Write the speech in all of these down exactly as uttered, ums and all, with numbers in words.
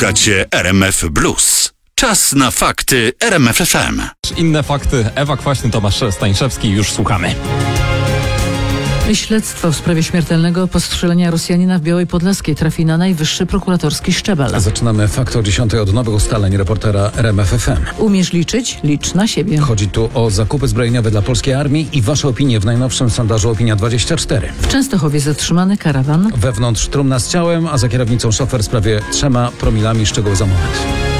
Słuchacie R M F Blues. Czas na fakty R M F F M. Inne fakty. Ewa Kwaśny, Tomasz Staniszewski. Już słuchamy. Śledztwo w sprawie śmiertelnego postrzelenia Rosjanina w Białej Podlaskiej trafi na najwyższy prokuratorski szczebel. Zaczynamy fakty o dziesiątej od nowych ustaleń reportera R M F F M. Umiesz liczyć? Licz na siebie. Chodzi tu o zakupy zbrojeniowe dla polskiej armii i wasze opinie w najnowszym sondażu Opinia dwadzieścia cztery. W Częstochowie zatrzymany karawan. Wewnątrz trumna z ciałem, a za kierownicą szofer z prawie trzema promilami. Szczegóły za moment.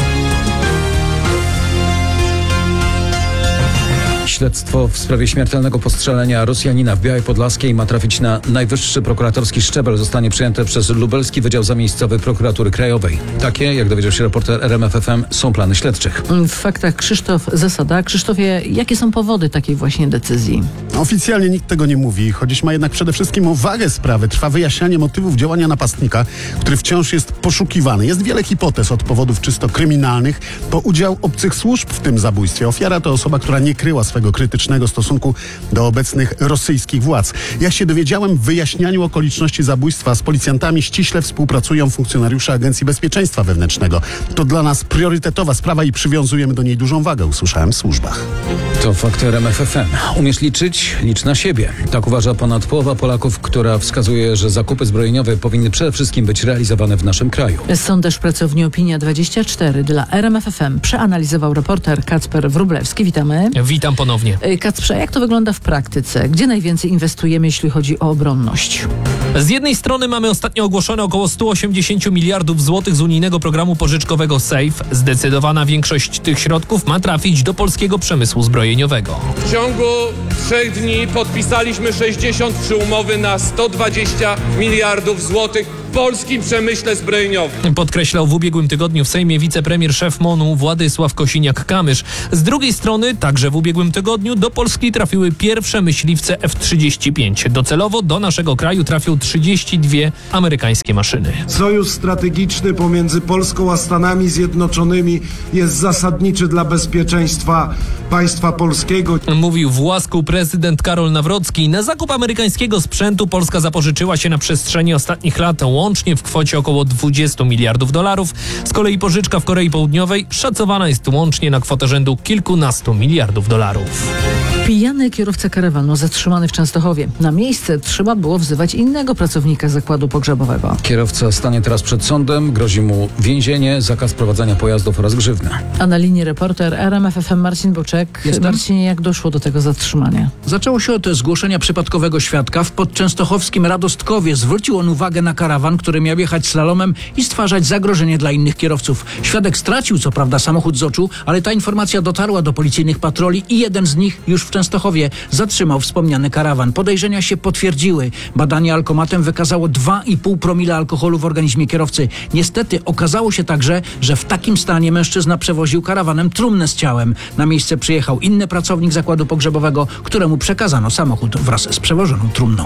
Śledztwo w sprawie śmiertelnego postrzelenia Rosjanina w Białej Podlaskiej ma trafić na najwyższy prokuratorski szczebel. Zostanie przyjęte przez Lubelski Wydział Zamiejscowy Prokuratury Krajowej. Takie, jak dowiedział się reporter R M F F M, są plany śledczych. W faktach Krzysztof Zasada. Krzysztofie, jakie są powody takiej właśnie decyzji? Oficjalnie nikt tego nie mówi. Chodzić ma jednak przede wszystkim o wagę sprawy. Trwa wyjaśnianie motywów działania napastnika, który wciąż jest poszukiwany. Jest wiele hipotez, od powodów czysto kryminalnych po udział obcych służb w tym zabójstwie. Ofiara to osoba, która nie kryła swego krytycznego stosunku do obecnych rosyjskich władz. Jak się dowiedziałem, w wyjaśnianiu okoliczności zabójstwa z policjantami ściśle współpracują funkcjonariusze Agencji Bezpieczeństwa Wewnętrznego. To dla nas priorytetowa sprawa i przywiązujemy do niej dużą wagę, usłyszałem w służbach. To fakty R M F F M. Umiesz liczyć? Licz na siebie. Tak uważa ponad połowa Polaków, która wskazuje, że zakupy zbrojeniowe powinny przede wszystkim być realizowane w naszym kraju. Sondaż pracowni Opinia dwadzieścia cztery dla R M F F M przeanalizował reporter Kacper Wróblewski. Witamy. Witam ponownie. Kacprze, jak to wygląda w praktyce? Gdzie najwięcej inwestujemy, jeśli chodzi o obronność? Z jednej strony mamy ostatnio ogłoszone około sto osiemdziesiąt miliardów złotych z unijnego programu pożyczkowego SAFE. Zdecydowana większość tych środków ma trafić do polskiego przemysłu zbrojeniowego. W ciągu trzech dni podpisaliśmy sześćdziesiąt trzy umowy na sto dwadzieścia miliardów złotych w polskim przemyśle zbrojeniowym. Podkreślał w ubiegłym tygodniu w Sejmie wicepremier szef MON-u Władysław Kosiniak-Kamysz. Z drugiej strony, także w ubiegłym tygodniu do Polski trafiły pierwsze myśliwce F trzydzieści pięć. Docelowo do naszego kraju trafią trzydzieści dwie amerykańskie maszyny. Sojusz strategiczny pomiędzy Polską a Stanami Zjednoczonymi jest zasadniczy dla bezpieczeństwa państwa polskiego. Mówił w Łasku prezydent Karol Nawrocki. Na zakup amerykańskiego sprzętu Polska zapożyczyła się na przestrzeni ostatnich lat łącznie w kwocie około dwudziestu miliardów dolarów. Z kolei pożyczka w Korei Południowej szacowana jest łącznie na kwotę rzędu kilkunastu miliardów dolarów. Pijany kierowca karawanu zatrzymany w Częstochowie. Na miejsce trzeba było wzywać innego pracownika zakładu pogrzebowego. Kierowca stanie teraz przed sądem, grozi mu więzienie, zakaz prowadzenia pojazdów oraz grzywna. A na linii reporter R M F F M Marcin Boczek. Jestem? Marcinie, jak doszło do tego zatrzymania? Zaczęło się od zgłoszenia przypadkowego świadka. W podczęstochowskim Radostkowie zwrócił on uwagę na karawan, który miał jechać slalomem i stwarzać zagrożenie dla innych kierowców. Świadek stracił co prawda samochód z oczu, ale ta informacja dotarła do policyjnych patroli i jeden z nich już w Częstochowie zatrzymał wspomniany karawan. Podejrzenia się potwierdziły. Badanie alkomatem wykazało dwa i pół promila alkoholu w organizmie kierowcy. Niestety okazało się także, że w takim stanie mężczyzna przewoził karawanem trumnę z ciałem. Na miejsce przyjechał inny pracownik zakładu pogrzebowego, któremu przekazano samochód wraz z przewożoną trumną.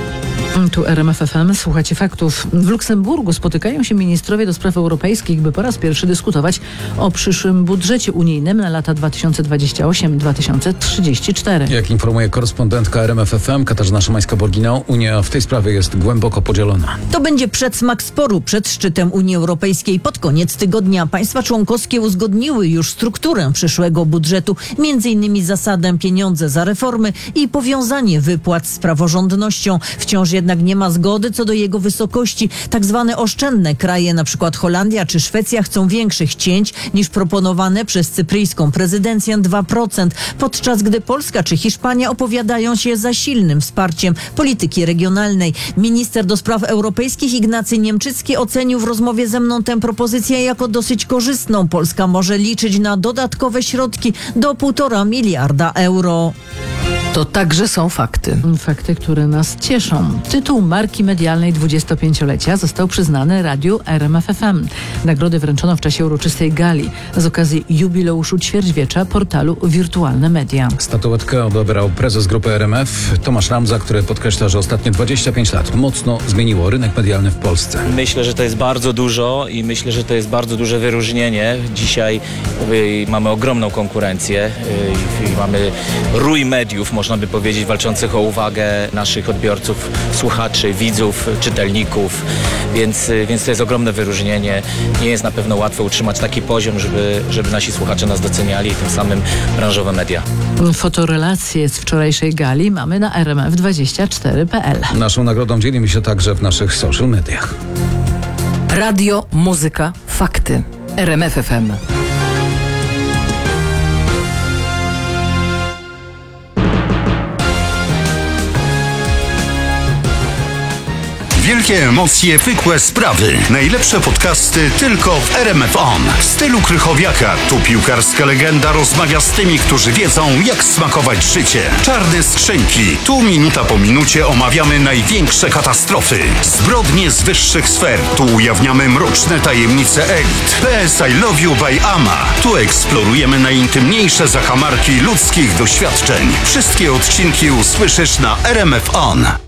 Tu R M F F M, słuchacie faktów. W Luksemburgu spotykają się ministrowie do spraw europejskich, by po raz pierwszy dyskutować o przyszłym budżecie unijnym na lata dwa tysiące dwudziesty ósmy do dwa tysiące trzydziestego czwartego. Jak informuje korespondentka R M F F M Katarzyna Szymańska-Borginał, Unia w tej sprawie jest głęboko podzielona. To będzie przedsmak sporu przed szczytem Unii Europejskiej. Pod koniec tygodnia państwa członkowskie uzgodniły już strukturę przyszłego budżetu, między innymi zasadę pieniądze za reformy i powiązanie wypłat z praworządnością. Wciąż jednak nie ma zgody co do jego wysokości. Tak zwane oszczędne kraje, na przykład Holandia czy Szwecja, chcą większych cięć niż proponowane przez cypryjską prezydencję dwa procent, podczas gdy Polska czy Hiszpania opowiadają się za silnym wsparciem polityki regionalnej. Minister do spraw europejskich Ignacy Niemczycki ocenił w rozmowie ze mną tę propozycję jako dosyć korzystną. Polska może liczyć na dodatkowe środki do półtora miliarda euro. To także są fakty. Fakty, które nas cieszą. Tytuł marki medialnej dwudziestopięciolecia został przyznany radiu R M F F M. Nagrody wręczono w czasie uroczystej gali z okazji jubileuszu ćwierćwiecza portalu Wirtualne Media. Statuetkę odebrał prezes grupy R M F Tomasz Ramza, który podkreśla, że ostatnie dwadzieścia pięć lat mocno zmieniło rynek medialny w Polsce. Myślę, że to jest bardzo dużo i myślę, że to jest bardzo duże wyróżnienie. Dzisiaj y, mamy ogromną konkurencję, y, y, mamy rój mediów, można można by powiedzieć, walczących o uwagę naszych odbiorców, słuchaczy, widzów, czytelników, więc, więc to jest ogromne wyróżnienie. Nie jest na pewno łatwo utrzymać taki poziom, żeby, żeby nasi słuchacze nas doceniali i tym samym branżowe media. Fotorelacje z wczorajszej gali mamy na r m f dwadzieścia cztery kropka p l. Naszą nagrodą dzielimy się także w naszych social mediach. Radio, muzyka, fakty. R M F F M. Wielkie emocje, wykłe sprawy. Najlepsze podcasty tylko w R M F On. W stylu Krychowiaka. Tu piłkarska legenda rozmawia z tymi, którzy wiedzą, jak smakować życie. Czarne skrzynki. Tu minuta po minucie omawiamy największe katastrofy. Zbrodnie z wyższych sfer. Tu ujawniamy mroczne tajemnice elit. P S I Love You by Ama. Tu eksplorujemy najintymniejsze zakamarki ludzkich doświadczeń. Wszystkie odcinki usłyszysz na R M F On.